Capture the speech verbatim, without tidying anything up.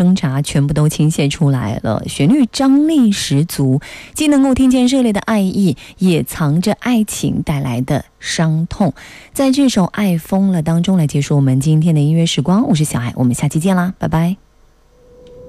风茶全部都倾泻出来了，旋律张力十足，既能够听见热烈的爱意，也藏着爱情带来的伤痛。在这首《爱疯了》当中来结束我们今天的音乐时光，我是小爱，我们下期见啦，拜拜。